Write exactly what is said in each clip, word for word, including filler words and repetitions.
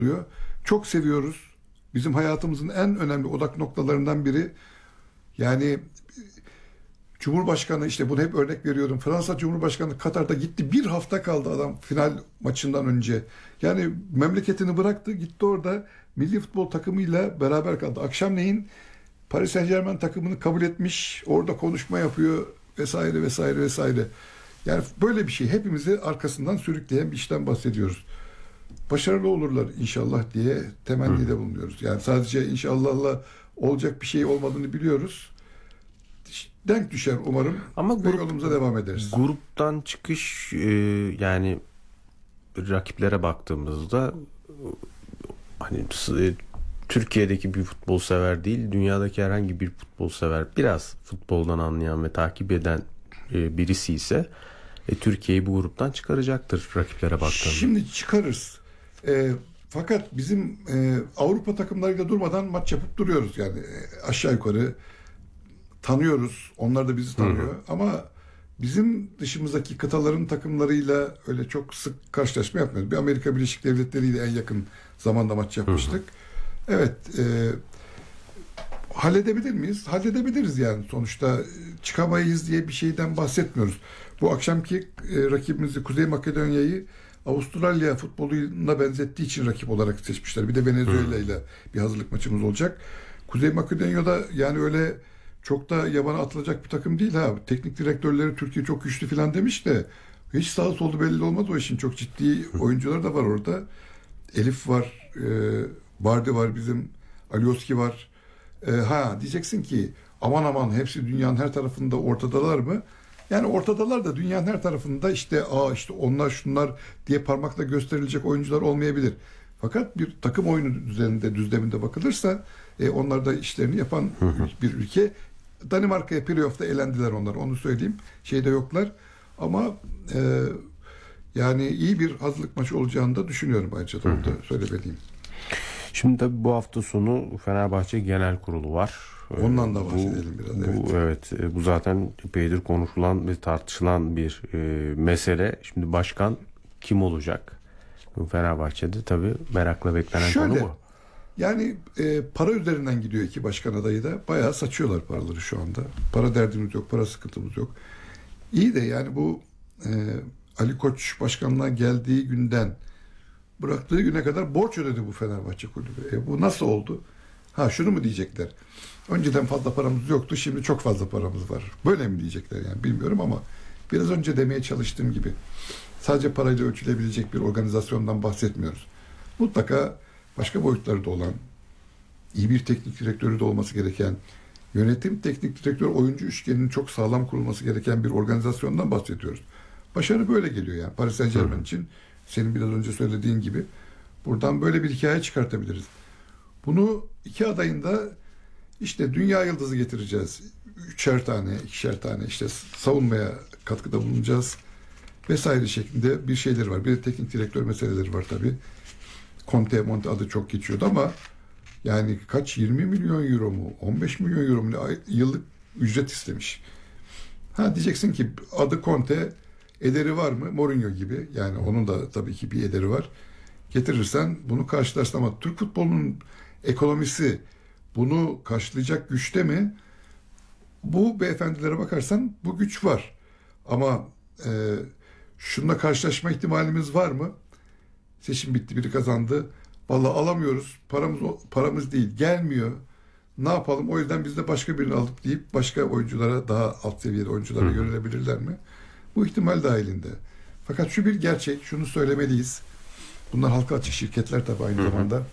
oluyor. Çok seviyoruz. Bizim hayatımızın en önemli odak noktalarından biri. Yani Cumhurbaşkanı, işte bunu hep örnek veriyorum. Fransa Cumhurbaşkanı Katar'da gitti. Bir hafta kaldı adam final maçından önce. Yani memleketini bıraktı. Gitti orada milli futbol takımıyla beraber kaldı. Akşamleyin Paris Saint-Germain takımını kabul etmiş. Orada konuşma yapıyor vesaire vesaire vesaire. Yani böyle bir şey hepimizi arkasından sürükleyen bir işten bahsediyoruz. Başarılı olurlar inşallah diye temennide bulunuyoruz. Yani sadece inşallahla olacak bir şey olmadığını biliyoruz. Denk düşer umarım. Ama grup, yolumuza devam ederiz. Gruptan çıkış, e, yani rakiplere baktığımızda hani e, Türkiye'deki bir futbol sever değil, dünyadaki herhangi bir futbol sever, biraz futboldan anlayan ve takip eden e, birisi ise e, Türkiye'yi bu gruptan çıkaracaktır rakiplere baktığımızda. Şimdi çıkarız. E, fakat bizim e, Avrupa takımlarıyla durmadan maç yapıp duruyoruz. Yani e, aşağı yukarı tanıyoruz. Onlar da bizi tanıyor. Hı hı. Ama bizim dışımızdaki kıtaların takımlarıyla öyle çok sık karşılaşma yapmıyoruz. Bir Amerika Birleşik Devletleri ile en yakın zamanda maç yapmıştık. Hı hı. Evet. E, halledebilir miyiz? Halledebiliriz yani. Sonuçta çıkamayız diye bir şeyden bahsetmiyoruz. Bu akşamki e, rakibimizi Kuzey Makedonya'yı Avustralya futboluna benzettiği için rakip olarak seçmişler. Bir de Venezuela ile bir hazırlık maçımız olacak. Kuzey Makedonya'da yani öyle çok da yabana atılacak bir takım değil ha. Teknik direktörleri Türkiye çok güçlü falan demiş de hiç sağa solda belli olmaz o işin. Çok ciddi oyuncular da var orada. Elif var, e, Bardi var, bizim Alioski var. E, ha diyeceksin ki aman aman hepsi dünyanın her tarafında ortadalar mı? Yani ortadalar da dünyanın her tarafında işte aa işte onlar şunlar diye parmakla gösterilecek oyuncular olmayabilir. Fakat bir takım oyunu düzeninde, düzleminde bakılırsa e, onlar da işlerini yapan hı hı. bir ülke. Danimarka'ya playoff'ta elendiler onlar. Onu söyleyeyim. Şeyde yoklar. Ama e, yani iyi bir hazırlık maçı olacağını da düşünüyorum ayrıca da onu da söylemeliyim. Şimdi tabii bu hafta sonu Fenerbahçe Genel Kurulu var. Ondan da bahsedelim bu, biraz. Bu, evet. evet. Bu zaten epeydir konuşulan ve tartışılan bir e, mesele. Şimdi başkan kim olacak? Fenerbahçe'de tabii merakla beklenen Şöyle, konu bu. Yani e, para üzerinden gidiyor iki başkan adayı da. Bayağı saçıyorlar paraları şu anda. Para derdimiz yok, para sıkıntımız yok. İyi de yani bu e, Ali Koç başkanlığa geldiği günden bıraktığı güne kadar borç ödedi bu Fenerbahçe kulübü. E, bu nasıl oldu? Ha şunu mu diyecekler? Önceden fazla paramız yoktu, şimdi çok fazla paramız var. Böyle mi diyecekler yani bilmiyorum ama biraz önce demeye çalıştığım gibi sadece parayla ölçülebilecek bir organizasyondan bahsetmiyoruz. Mutlaka başka boyutları da olan, iyi bir teknik direktörü de olması gereken, yönetim, teknik direktör, oyuncu üçgeninin çok sağlam kurulması gereken bir organizasyondan bahsediyoruz. Başarı böyle geliyor yani. Paris Saint-Germain için senin biraz önce söylediğin gibi buradan böyle bir hikaye çıkartabiliriz. Bunu iki adayın da işte dünya yıldızı getireceğiz. Üçer tane, ikişer tane işte savunmaya katkıda bulunacağız vesaire şeklinde bir şeyler var. Bir de teknik direktör meseleleri var tabii. Conte, Monte adı çok geçiyordu ama yani kaç yirmi milyon euro mu on beş milyon euro mu yıllık ücret istemiş. Ha diyeceksin ki adı Conte, ederi var mı? Mourinho gibi. Yani onun da tabii ki bir ederi var. Getirirsen bunu karşılarsın ama Türk futbolunun ekonomisi bunu karşılayacak güçte mi? Bu beyefendilere bakarsan bu güç var. Ama e, şununla karşılaşma ihtimalimiz var mı? Seçim bitti, biri kazandı. Vallahi alamıyoruz. Paramız paramız değil, gelmiyor. Ne yapalım? O yüzden biz de başka birini aldık deyip başka oyunculara, daha alt seviyede oyunculara Hı. yönelebilirler mi? Bu ihtimal dahilinde. Fakat şu bir gerçek, şunu söylemeliyiz. Bunlar halka açık şirketler tabii aynı Hı. zamanda.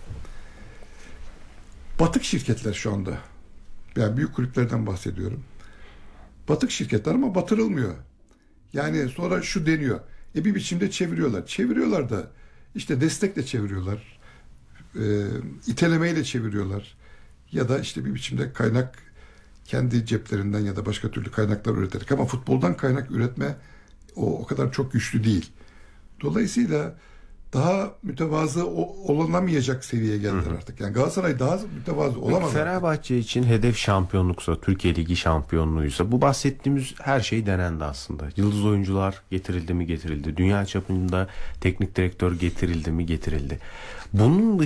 Batık şirketler şu anda. Yani büyük kulüplerden bahsediyorum. Batık şirketler ama batırılmıyor. Yani sonra şu deniyor. E bir biçimde çeviriyorlar. Çeviriyorlar da işte destekle çeviriyorlar. E, itelemeyle çeviriyorlar. Ya da işte bir biçimde kaynak kendi ceplerinden ya da başka türlü kaynaklar üreterek. Ama futboldan kaynak üretme o, o kadar çok güçlü değil. Dolayısıyla daha mütevazı olunamayacak seviyeye geldiler hı hı. artık. Yani Galatasaray daha mütevazı olamaz. Fenerbahçe artık için hedef şampiyonluksa, Türkiye Ligi şampiyonluğuysa bu bahsettiğimiz her şey denendi aslında. Yıldız oyuncular getirildi mi getirildi. Dünya çapında teknik direktör getirildi mi getirildi. Bunun